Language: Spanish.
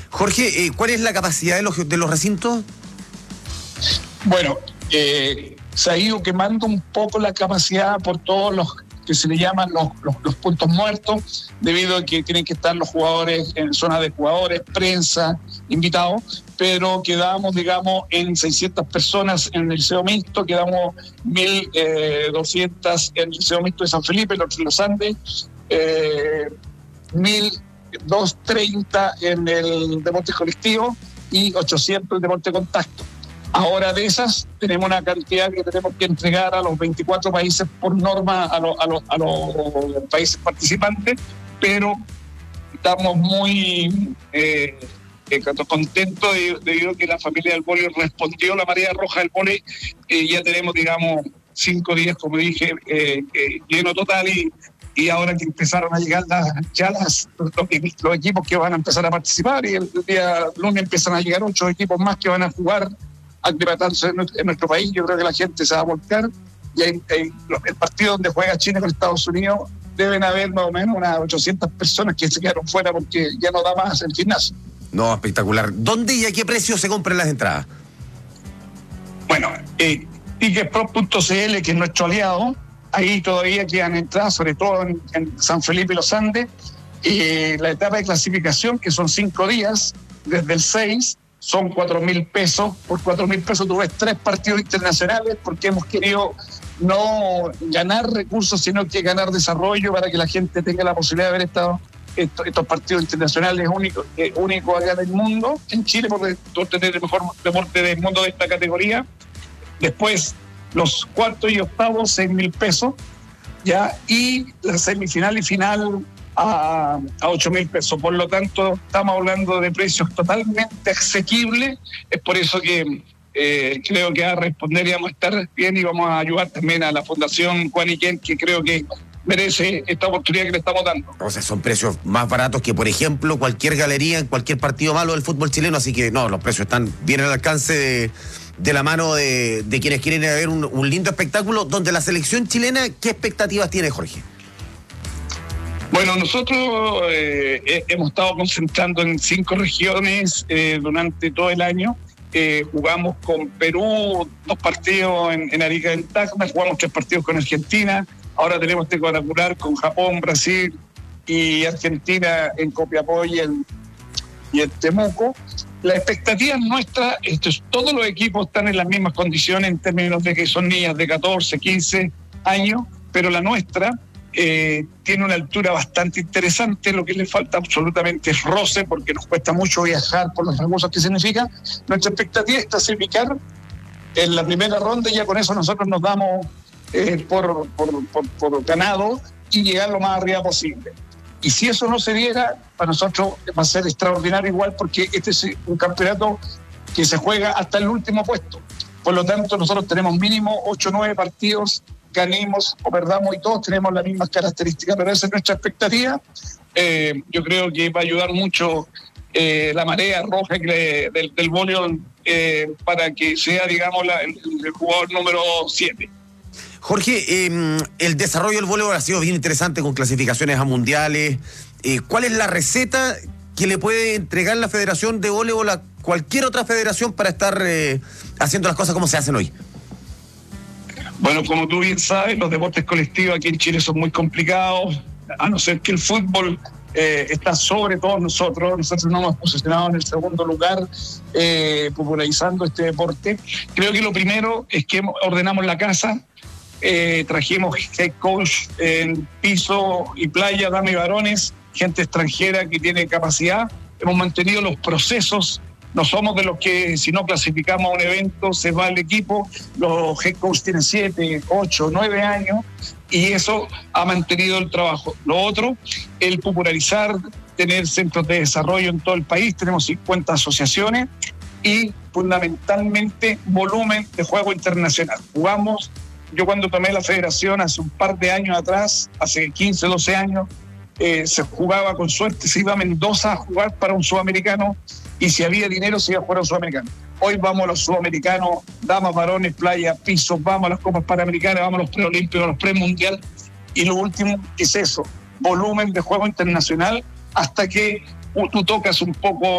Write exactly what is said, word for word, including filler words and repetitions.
Jorge, eh, ¿cuál es la capacidad de los, de los recintos? Bueno, eh, se ha ido quemando un poco la capacidad por todos los que se le llaman los, los, los puntos muertos, debido a que tienen que estar los jugadores en zonas de jugadores, prensa, invitados, pero quedamos, digamos, en seiscientas personas en el Liceo Mixto, quedamos mil doscientas en el Liceo Mixto de San Felipe, los, los Andes, eh, mil doscientos treinta en el deporte colectivo y ochocientos en el deporte contacto. Ahora de esas tenemos una cantidad que tenemos que entregar a los veinticuatro países por norma, a, lo, a, lo, a los países participantes, pero estamos muy eh, eh, contentos debido a que la familia del vóley respondió, la marea roja del vóley, eh, ya tenemos, digamos, cinco días, como dije, eh, eh, lleno total y, y ahora que empezaron a llegar las, ya las, los, los equipos que van a empezar a participar y el día lunes empiezan a llegar ocho equipos más que van a jugar aclimatándose en nuestro, en nuestro país. Yo creo que la gente se va a volcar y hay, hay, el partido donde juega Chile con Estados Unidos deben haber más o menos unas ochocientas personas que se quedaron fuera porque ya no da más el gimnasio. No, espectacular. ¿Dónde y a qué precio se compran las entradas? Bueno, eh, ticketpro punto c l, que es nuestro aliado, ahí todavía quedan entradas, sobre todo en, en San Felipe y los Andes, y la etapa de clasificación, que son cinco días, desde el seis, son cuatro mil pesos. Por cuatro mil pesos tú ves tres partidos internacionales, porque hemos querido no ganar recursos, sino que ganar desarrollo para que la gente tenga la posibilidad de ver estado, estos, estos partidos internacionales únicos eh, único acá en el mundo, en Chile, porque tú tenés el mejor deporte del mundo de esta categoría. Después, los cuartos y octavos, seis mil pesos, ya, y la semifinal y final a, a ocho mil pesos. Por lo tanto, estamos hablando de precios totalmente asequibles. Es por eso que eh, creo que a responder y vamos a estar bien y vamos a ayudar también a la Fundación Juan Iquén, que creo que merece esta oportunidad que le estamos dando. O sea, son precios más baratos que, por ejemplo, cualquier galería en cualquier partido malo del fútbol chileno, así que no, los precios están bien al alcance de, de la mano de, de quienes quieren ver un, un lindo espectáculo. Donde la selección chilena, ¿qué expectativas tiene, Jorge? Bueno, nosotros eh, hemos estado concentrando en cinco regiones eh, durante todo el año. Eh, jugamos con Perú dos partidos en, en Arica del Tacna, jugamos tres partidos con Argentina, ahora tenemos este cuadrangular con Japón, Brasil y Argentina en Copiapó y en, y en Temuco. La expectativa nuestra es que todos los equipos están en las mismas condiciones en términos de que son niñas de catorce, quince años, pero la nuestra Eh, tiene una altura bastante interesante. Lo que le falta absolutamente es roce, porque nos cuesta mucho viajar por los recursos que significa. Nuestra expectativa es clasificar en la primera ronda y ya con eso nosotros nos damos eh, por, por, por, por ganado y llegar lo más arriba posible. Y si eso no se diera, para nosotros va a ser extraordinario igual, porque este es un campeonato que se juega hasta el último puesto. Por lo tanto, nosotros tenemos mínimo ocho o nueve partidos, ganemos o perdamos, y todos tenemos las mismas características, pero esa es nuestra expectativa. Eh, yo creo que va a ayudar mucho eh, la marea roja que, del, del voleibol eh, para que sea, digamos, la, el, el jugador número siete. Jorge, eh, el desarrollo del voleibol ha sido bien interesante con clasificaciones a mundiales. Eh, ¿Cuál es la receta que le puede entregar la Federación de Voleibol a cualquier otra federación para estar eh, haciendo las cosas como se hacen hoy? Bueno, como tú bien sabes, los deportes colectivos aquí en Chile son muy complicados, a no ser que el fútbol eh, está sobre todos nosotros. Nosotros nos hemos posicionado en el segundo lugar eh, popularizando este deporte. Creo que lo primero es que ordenamos la casa, eh, trajimos head coach en piso y playa, damas y varones, gente extranjera que tiene capacidad. Hemos mantenido los procesos. No somos de los que, si no clasificamos a un evento, se va el equipo. Los head coach tienen siete, ocho, nueve años y eso ha mantenido el trabajo. Lo otro, el popularizar, tener centros de desarrollo en todo el país. Tenemos cincuenta asociaciones y fundamentalmente volumen de juego internacional. Jugamos, yo cuando tomé la federación hace un par de años atrás, hace quince, doce años, eh, se jugaba con suerte, se iba a Mendoza a jugar para un sudamericano, y si había dinero se iba a jugar a un sudamericano. Hoy vamos a los sudamericanos, damas, varones, playa, piso, vamos a las copas panamericanas, vamos a los preolímpicos, a los premundial, y lo último es eso, volumen de juego internacional, hasta que tú tocas un poco